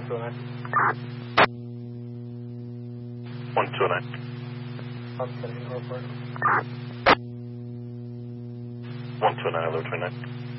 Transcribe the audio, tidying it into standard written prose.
209. 1209. I'm sending a report. 129, 1129.